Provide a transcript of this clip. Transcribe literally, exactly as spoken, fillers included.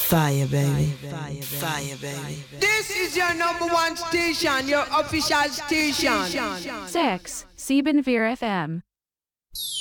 Fire, baby. Fire, fire, baby. This is your number one station, your official station. six. Sieben Vier F M.